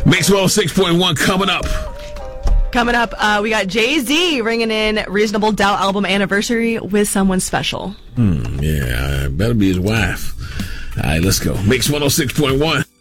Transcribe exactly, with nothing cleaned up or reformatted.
Mix one oh six point one coming up. Coming up, uh, we got Jay-Z ringing in Reasonable Doubt album anniversary with someone special. Hmm, yeah, better be his wife. All right, let's go. Mix one oh six point one.